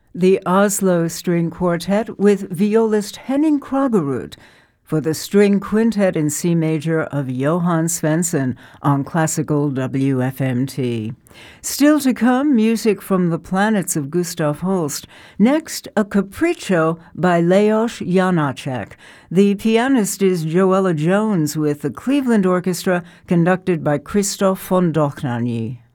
The Oslo String Quartet with violist Henning Krogerud for the string quintet in C major of Johann Svensson on classical WFMT. Still to come, music from the planets of Gustav Holst. Next, a capriccio by Leos Janáček. The pianist is Joella Jones with the Cleveland Orchestra, conducted by Christoph von Dohnanyi.